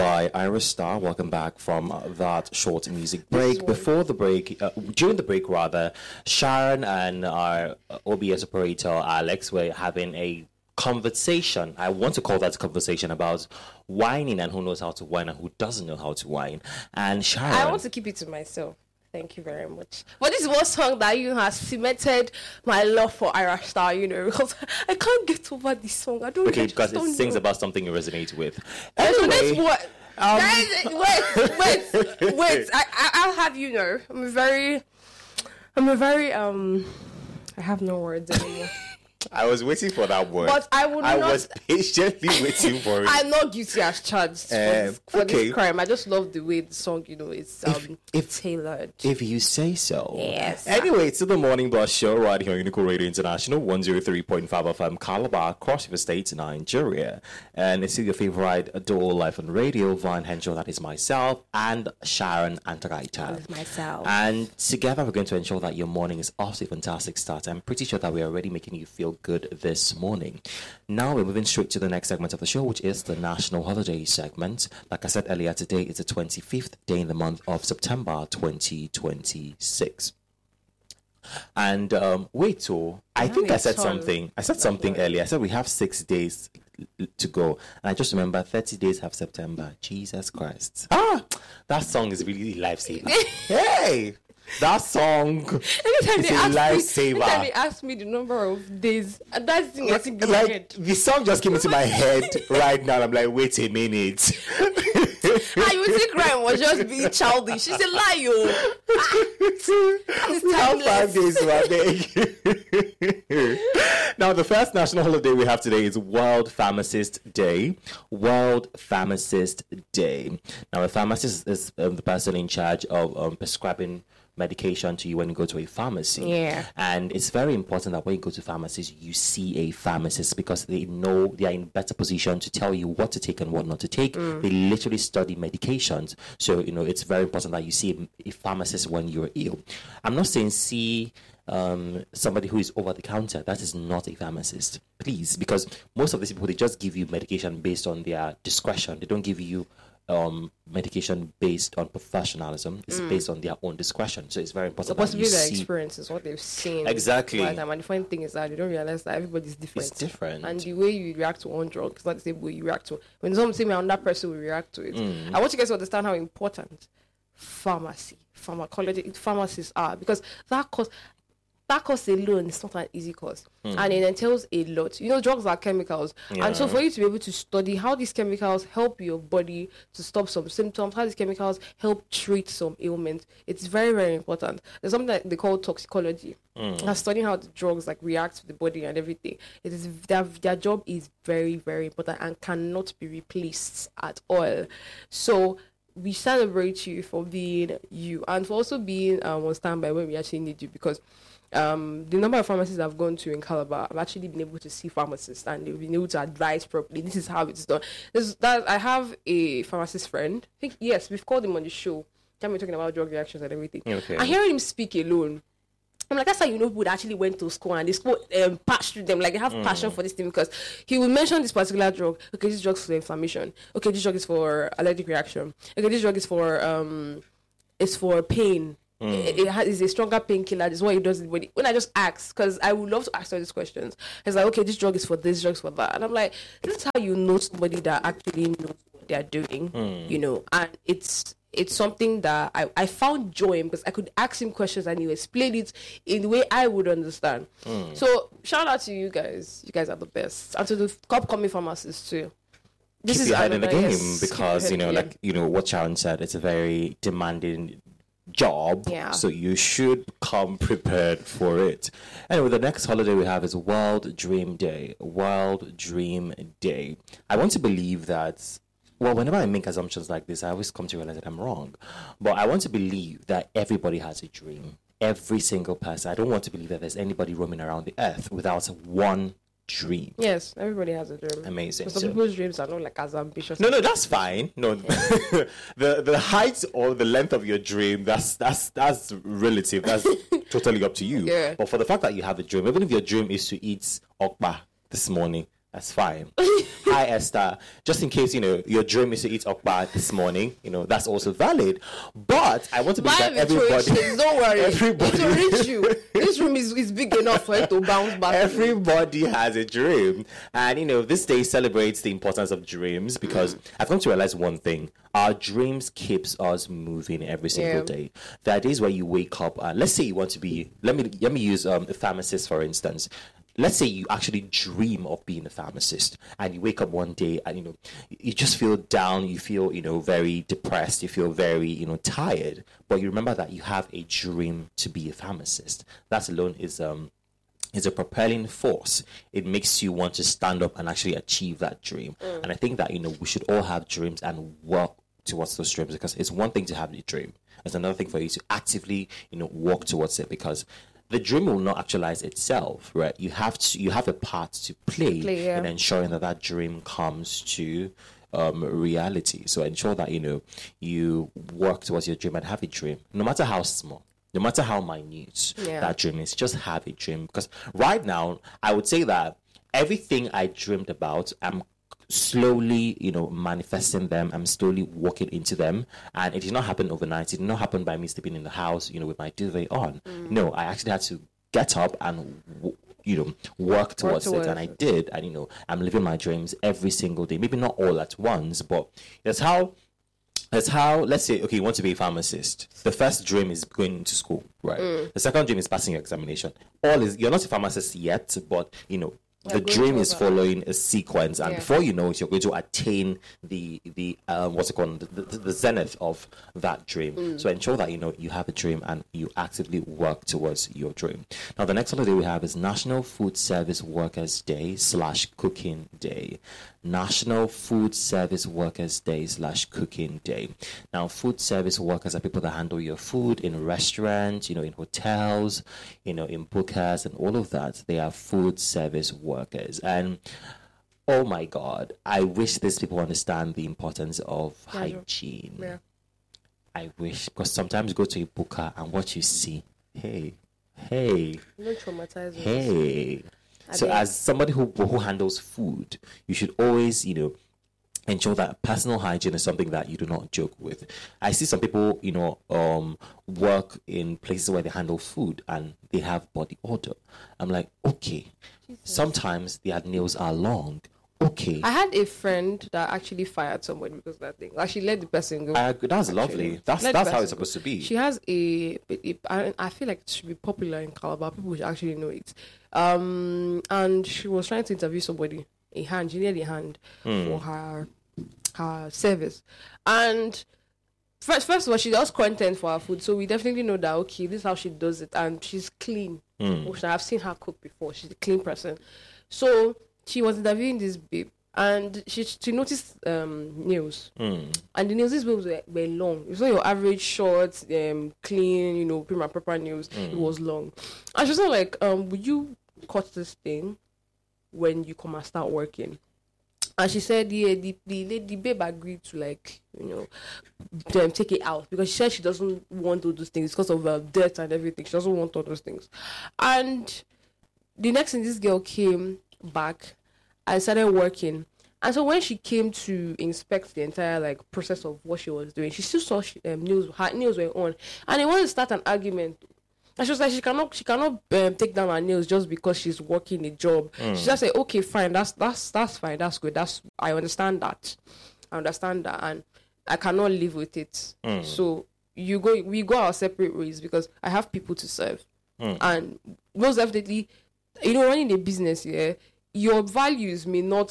by Ira Star. Welcome back from that short music break. Before the break, during the break rather, Sharon and our OBS operator Alex were having a conversation. I want to call that conversation about whining and who knows how to whine and who doesn't know how to whine. And Sharon, I want to keep it to myself. Thank you very much. But this is one song that has cemented my love for Ira Star, because I can't get over this song. I don't. Okay, because it sings about something you resonate with. Anyway, so that's what. Wait. I'll have you know. I'm a very. I have no words anymore. I was waiting for that word. But I was patiently waiting for it. I'm not guilty as charged for this crime. I just love the way the song, is tailored. If you say so. Yes. Anyway, it's the Morning Bus Show right here on Unico Radio International, 103.5 FM, Calabar, Cross River State, Nigeria. And it's your favorite Adore Life on Radio, Vine Henshaw, that is myself, and Sharon Antagaita. That is myself. And together we're going to ensure that your morning is off to a fantastic start. I'm pretty sure that we're already making you feel good this morning. Now we're moving straight to the next segment of the show, which is the National Holiday segment. Like I said earlier, today is the 25th day in the month of September 2026. And I think I said something. I said something earlier. I said we have 6 days to go, and I just remember 30 days have September. Jesus Christ! That song is really lifesaver. Hey. That song is a lifesaver. Anytime they ask me the number of days, and that's the thing I think in my head. The song just came into my head right now. I'm like, wait a minute. You would think Ryan was just being childish. She's a liar. How 5 days were they? Now, the first national holiday we have today is World Pharmacist Day. World Pharmacist Day. Now, a pharmacist is the person in charge of prescribing medication to you when you go to a pharmacy. Yeah. And it's very important that when you go to pharmacies, you see a pharmacist, because they know they are in better position to tell you what to take and what not to take. They literally study medications. So, it's very important that you see a pharmacist when you're ill. I'm not saying see somebody who is over the counter. That is not a pharmacist, please, because most of these people, they just give you medication based on their discretion. They don't give you medication based on professionalism. It's based on their own discretion. So it's very important. Possibly their experiences, what they've seen. Exactly. And the funny thing is that you don't realize that everybody's different. It's different. And the way you react to one drug is not the same way you react to when someone say me and that person will react to it. I want you guys to understand how important pharmacology, pharmacists are, because that course alone is not an easy course, and it entails a lot. Drugs are chemicals, and so for you to be able to study how these chemicals help your body to stop some symptoms, how these chemicals help treat some ailments, it's very, very important. There's something that they call toxicology, and studying how the drugs react to the body and everything. It is their job is very, very important and cannot be replaced at all. So we celebrate you for being you, and for also being on standby when we actually need you, because the number of pharmacists I've gone to in Calabar, I've actually been able to see pharmacists and they've been able to advise properly. This is how it's done. I have a pharmacist friend. I think, yes, we've called him on the show. We're talking about drug reactions and everything. Okay. And hearing him speak alone, I'm like, that's how people that actually went to school and they spoke, passed through them. Like, they have passion for this thing, because he will mention this particular drug. Okay, this drug is for inflammation. Okay, this drug is for allergic reaction. Okay, this drug is for pain. It's a stronger painkiller. This is what it does in the body. When I just ask, because I would love to ask all these questions, it's like, okay, this drug is for this, drug is for that, and I'm like, this is how you know somebody that actually knows what they're doing, and it's something that I found joy in, because I could ask him questions and he would explain it in the way I would understand. So shout out to you guys. You guys are the best, and to the upcoming pharmacists too. This is in the game, because what Sharon said, it's a very demanding job, so you should come prepared for it. Anyway, the next holiday we have is World Dream Day. World Dream Day. I want to believe that, whenever I make assumptions like this, I always come to realize that I'm wrong, but I want to believe that everybody has a dream. Every single person. I don't want to believe that there's anybody roaming around the earth without one dream. Yes, everybody has a dream. Amazing. Some people's dreams are not as ambitious. No, that's fine. No, the height or the length of your dream, that's relative. That's totally up to you. Yeah. But for the fact that you have a dream, even if your dream is to eat okpa this morning, That's fine. Hi, Esther. Just in case, your dream is to eat okpa this morning, that's also valid. But I want to believe that everybody... Don't worry. Everybody... It will reach you. This room is big enough for it to bounce back. Everybody has a dream. And, this day celebrates the importance of dreams because I've come to realize one thing. Our dreams keeps us moving every single day. There are days where you wake up and let's say you want to be... Let me use a pharmacist, for instance. Let's say you actually dream of being a pharmacist and you wake up one day and, you just feel down, you feel, very depressed, you feel very, tired, but you remember that you have a dream to be a pharmacist. That alone is a propelling force. It makes you want to stand up and actually achieve that dream. And I think that, we should all have dreams and work towards those dreams because it's one thing to have a dream. It's another thing for you to actively, work towards it because the dream will not actualize itself, right? You have a part to play in ensuring that dream comes to reality. So ensure that you work towards your dream and have a dream, no matter how small, no matter how minute that dream is. Just have a dream because right now I would say that everything I dreamed about, I'm slowly, manifesting them. I'm slowly walking into them, and it did not happen overnight. It did not happen by me sleeping in the house, with my duvet on. No, I actually had to get up and work towards it, and I did. And I'm living my dreams every single day. Maybe not all at once, but that's how. Let's say, okay, you want to be a pharmacist. The first dream is going to school, right? The second dream is passing your examination. You're not a pharmacist yet, but the dream is following a sequence, and before you know it, you're going to attain the what's it called, the zenith of that dream. So ensure that you have a dream and you actively work towards your dream. Now, the next holiday we have is National Food Service Workers Day / Cooking Day. National Food Service Workers Day / Cooking Day. Now, food service workers are people that handle your food in restaurants, in hotels, in bookers and all of that. They are food service workers. And oh my God, I wish these people understand the importance of hygiene. Yeah. I wish, because sometimes you go to a booker and what you see, hey. Not traumatizing. Hey. So as somebody who handles food, you should always, ensure that personal hygiene is something that you do not joke with. I see some people, work in places where they handle food and they have body odor. I'm like, okay, sometimes their nails are long. Okay. I had a friend that actually fired somebody because of that thing. Like, she let the person go. That's lovely. That's how it's supposed to be. She has I feel like it should be popular in Calabar. People should actually know it. And she was trying to interview somebody. She needed a hand for her service. And first of all, she does content for her food. So we definitely know that, okay, this is how she does it. And she's clean. Which I've seen her cook before. She's a clean person. So she was interviewing this babe, and she noticed nails, and the nails, these babes were long. It's not your average short, clean, prim and proper nails. It was long, and she was like, "Would you cut this thing when you come and start working?" And she said, "Yeah." The babe agreed to take it out because she said she doesn't want all those things because of dirt and everything. She doesn't want all those things, and the next thing, this girl came back and started working. And so when she came to inspect the entire process of what she was doing, she still saw her nails were on, and they wanted to start an argument. And she was like, she cannot take down her nails just because she's working a job. She just said, okay, fine, that's fine, that's good, I understand that, and I cannot live with it. So we go our separate ways because I have people to serve, and most definitely, running a business, your values may not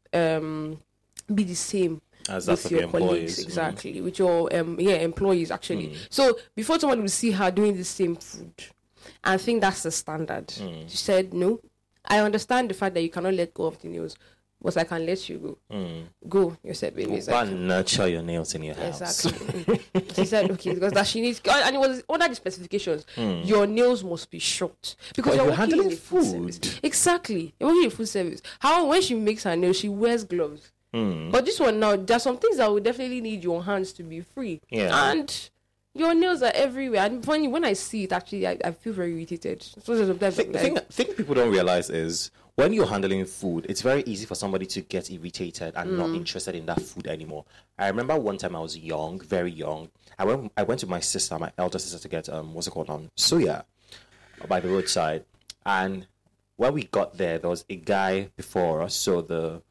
be the same as with your colleagues, exactly, with your employees actually. So before somebody will see her doing the same food and think that's the standard, she said, no, I understand the fact that you cannot let go of the nails, but I can let you go. Go yourself, baby. Go and nurture your nails in your house. Exactly. She said, okay, because that she needs, and it was under the specifications. Your nails must be short because you're handling working in food service. Exactly, you're working in food service. When she makes her nails, she wears gloves. But this one now, there's some things that will definitely need your hands to be free. Yeah. And your nails are everywhere. And when I see it, actually, I feel very irritated. So sometimes thing people don't realize is when you're handling food, it's very easy for somebody to get irritated and not interested in that food anymore. I remember one time I was young, very young. I went to my sister, my elder sister, to get suya by the roadside, and when we got there was a guy before us. So the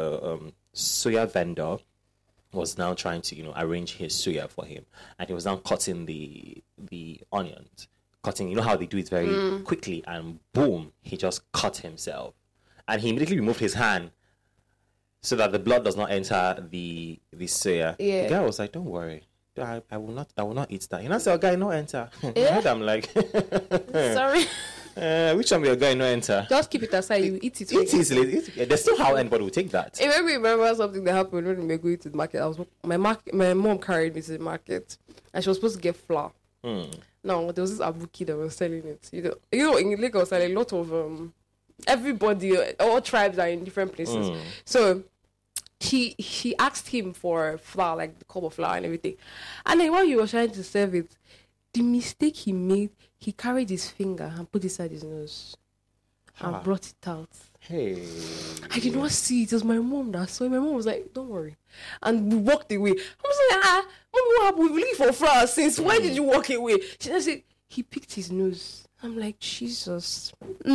suya vendor was now trying to arrange his suya for him, and he was now cutting the onions. Cutting, how they do it very quickly, and boom, he just cut himself. And he immediately removed his hand so that the blood does not enter the suya. Yeah. The guy was like, "Don't worry, I will not eat that." And I said, "Oh, guy, no enter." Yeah. I'm like, Sorry. which one will your guy no enter? Just keep it aside. You eat it. Eat it. There's still how anybody will take that. It made me remember something that happened when we were going to the market. My mom carried me to the market, and she was supposed to get flour. No, there was this abuki that was selling it. In Lagos, a lot of everybody, all tribes are in different places. So she asked him for flour, like the cup of flour and everything. And then while he was trying to serve it, the mistake he made, he carried his finger and put it inside his nose and brought it out. Hey, I did not see it. It was my mom that saw it. My mom was like, "Don't worry," and we walked away. I was like, "Mommy, what happened? We've lived for flour since. Why did you walk away?" She just said he picked his nose. I'm like, Jesus.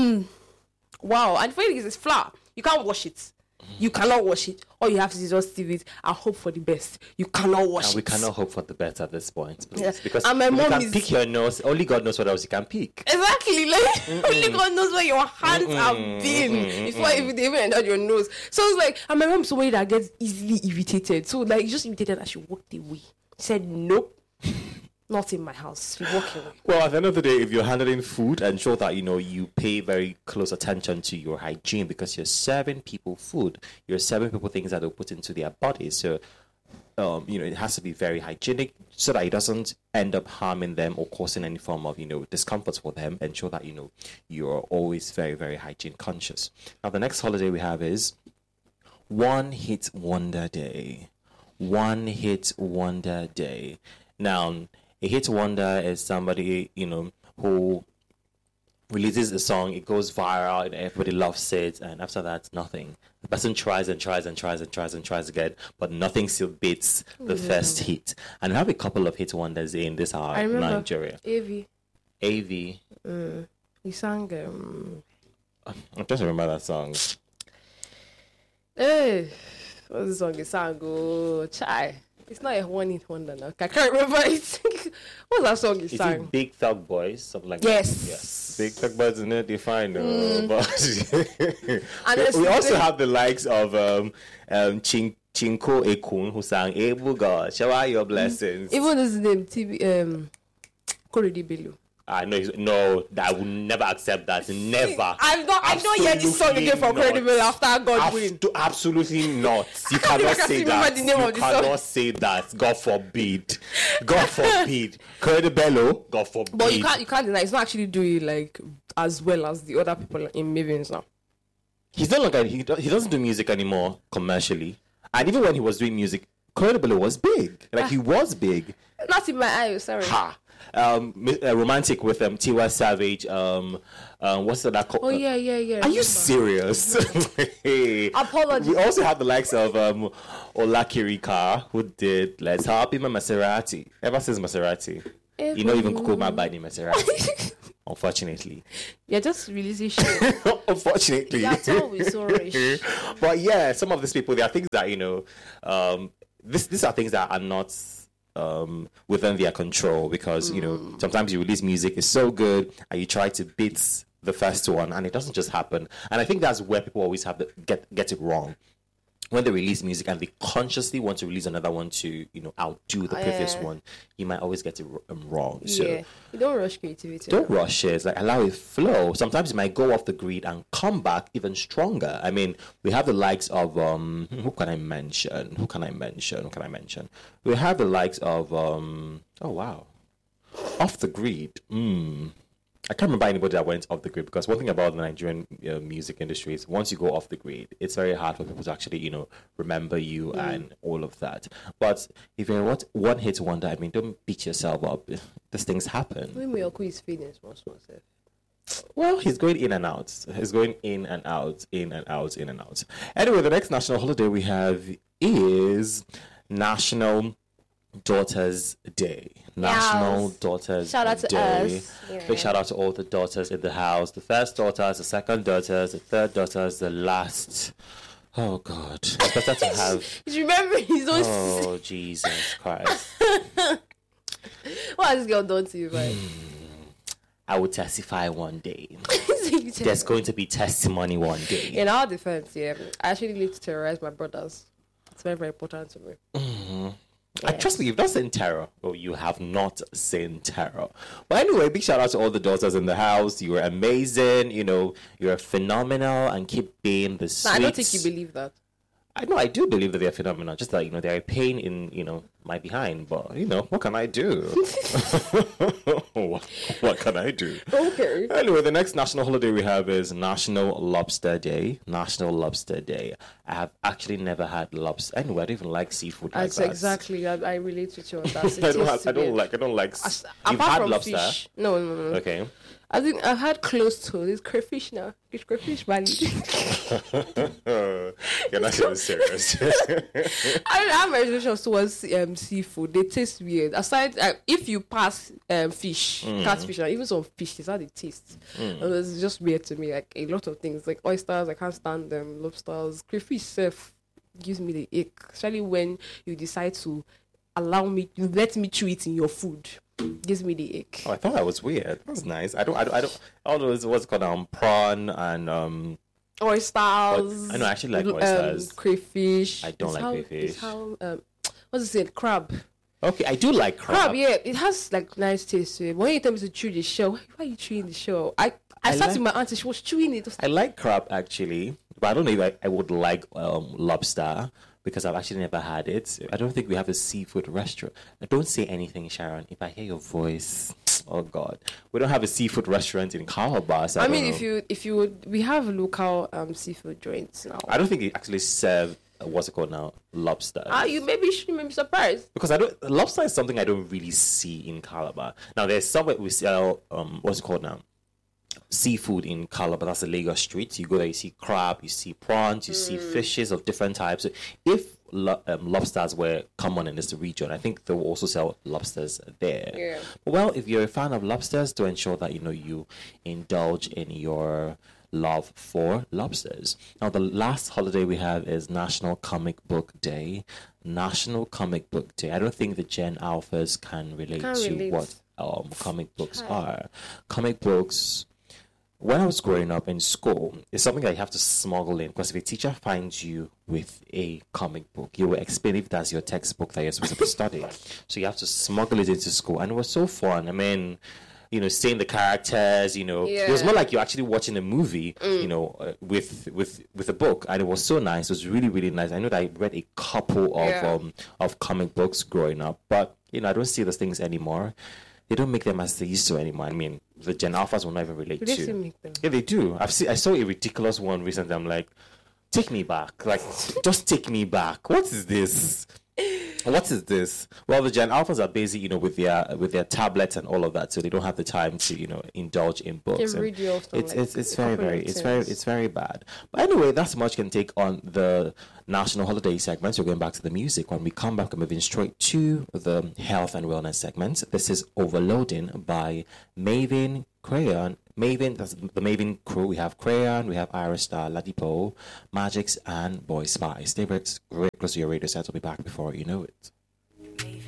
Wow. And the funny thing is, it's flour. You can't wash it. You cannot wash it. All you have to do is just leave it and hope for the best. You cannot wash it. We cannot hope for the best at this point, please. Yes. Because and my if mom you can pick your nose, only God knows what else you can pick. Exactly. Like, only God knows where your hands have been before they even entered your nose. So it's like, and my mom's somebody that gets easily irritated. So like, just irritated that she walked away. She said, "Nope. Not in my house." You walk away. Well, at the end of the day, if you're handling food, ensure that you pay very close attention to your hygiene, because you're serving people food. You're serving people things that they'll put into their bodies. So, it has to be very hygienic so that it doesn't end up harming them or causing any form of discomfort for them. Ensure that you're always very, very hygiene conscious. Now, the next holiday we have is One Hit Wonder Day. One Hit Wonder Day. Now, a hit wonder is somebody, who releases a song, it goes viral, and everybody loves it, and after that, nothing. The person tries and tries and tries and tries and tries again, but nothing still beats the first hit. And we have a couple of hit wonders in this Nigeria. AV. He sang. I just remember that song. Hey, what's the song he sang? Oh, Chai. It's not a one-hit wonder now. I can't remember it. What's that song he sang? It Big Thug Boys? Something like yes. that. Yes. Big Thug Boys is not defined. But we also have the likes of Chinko Ekun, who sang "Able God, shower your blessings." Even his name, Korede Bello. No, I will never accept that. Never. I've not heard this song again from Credible after God win. Absolutely not. You cannot say that. You cannot say that. God forbid. God forbid. Credible, God forbid. But you can't deny. He's not actually doing like as well as the other people in Mavens now. He's not like he doesn't do music anymore commercially. And even when he was doing music, Credible was big. Like he was big. Not in my eyes. Sorry. Romantic with Tiwa Savage. What's that called? Oh yeah. Are you serious? Hey. Apologies. We also have the likes of Olakirika, who did "Let's Hop in My Maserati." Ever since Maserati, even Coco might buy the Maserati. Unfortunately, you're just releasing shit. Unfortunately, that's always so rich. But yeah, some of these people, there are things that these are things that are not within their control, because sometimes you release music, it's so good and you try to beat the first one and it doesn't just happen. And I think that's where people always have to get it wrong. When they release music and they consciously want to release another one to outdo the previous one, you might always get it wrong. So you don't rush creativity. Don't rush it. Like, allow it flow. Sometimes it might go off the grid and come back even stronger. I mean, we have the likes of who can I mention? We have the likes of Off the Grid. I can't remember anybody that went off the grid, because one thing about the Nigerian music industry is once you go off the grid, it's very hard for people to actually, remember you and all of that. But if you're one hit wonder, I mean, don't beat yourself up. These things happen. When your quiz finish, Well, he's going in and out. He's going in and out, in and out, in and out. Anyway, the next national holiday we have is National Daughters Day. National Daughters Shout out to Day. us. Yeah. Big shout out to all the daughters in the house. The first daughters, the second daughters, the third daughters, the last. Oh God. It's better to have. You remember his own. Oh Jesus Christ. What has this girl done to you, man? I will testify one day. There's There's going to be testimony one day. In our defense, yeah, I actually need to terrorize my brothers. It's very, very important to me. Trust me, you've not seen terror. Well, you have not seen terror. But anyway, big shout out to all the daughters in the house. You are amazing. You know, you're phenomenal, and keep being the sweet. I don't think you believe that. I know, I do believe that they're phenomenal. Just that, you know, they're a pain in, you know, my behind. But, you know, what can I do? What can I do? Okay. Anyway, the next national holiday we have is National Lobster Day. National Lobster Day. I have actually never had lobster. Anyway, I don't even like seafood like That's that. exactly. I relate with you on that. I don't like. You've Apart had from lobster? fish. No. Okay. I think I've had close to this crayfish now. It's crayfish value. You're not even serious. I don't have my reservations towards seafood. They taste weird. Aside, if you pass fish, catfish, and even some fish, it's how they taste. It's just weird to me. Like a lot of things, like oysters, I can't stand them. Lobsters, crayfish, surf gives me the ick. Especially when you decide to let me chew it in your food. Gives me the ick. Oh, I thought that was weird. That's nice. I don't. All those what's called prawn and oysters. I know. I actually like oysters. Crayfish. I don't like crayfish. What's it? Crab. Okay, I do like crab. Yeah, it has like nice taste to it. But when you tell me to chew the shell, why are you chewing the shell? I sat with my auntie, she was chewing it. I like crab actually, but I don't know if I would like lobster because I've actually never had it. I don't think we have a seafood restaurant. Don't say anything, Sharon. If I hear your voice, oh God, we don't have a seafood restaurant in Calabar. So I mean, if you would, we have local seafood joints now. I don't think they actually serve. What's it called now? Lobster. You maybe shouldn't be surprised because lobster is something I don't really see in Calabar. Now there's somewhere we sell what's it called now? Seafood in Calabar. That's the Lagos street. You go there, you see crab, you see prawns, you see fishes of different types. If lobsters were common in this region, I think they will also sell lobsters there. Yeah. Well, if you're a fan of lobsters, to ensure that you indulge in your love for lobsters. Now, the last holiday we have is National Comic Book Day. National Comic Book Day. I don't think the Gen Alphas can relate to what comic books are. Comic books, when I was growing up in school, it's something that you have to smuggle in, because if a teacher finds you with a comic book, you will explain if that's your textbook that you're supposed to be studying. So you have to smuggle it into school, and it was so fun. I mean, seeing the characters, it was more like you're actually watching a movie, with a book, and it was so nice. It was really, really nice. I know that I read a couple of comic books growing up, but I don't see those things anymore. They don't make them as they used to anymore. I mean, the Gen Alphas will never relate to. They still make them. Yeah, they do. I saw a ridiculous one recently. I'm like, take me back. Like, just take me back. What is this? What is this? Well, the Gen Alphas are busy, with their tablets and all of that, so they don't have the time to, indulge in books. It's very bad. But anyway, that's much can take on the national holiday segment. So we're going back to the music. When we come back, we're moving straight to the health and wellness segment. This is Overloading by Mavin Crayon. Mavin, that's the Mavin crew. We have Crayon, we have Iris Star, Ladipo, Magix, and Boy Spy. Stay very close to your radio set. We'll be back before you know it.